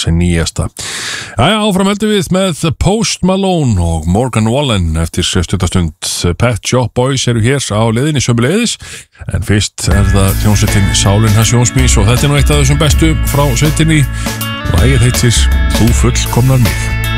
nýjasta. Jæja, áfram höldum við með Post Malone og Morgan Wallen eftir stundastund. Pet Shop Boys eru hér á leiðinni sömuleiðis, en fyrst það hljómsveitin Sálin hans Jóns Mís og þetta nú eitt af þessum bestu frá sveitinni. Lagið heitir Þú fullkomnar mig.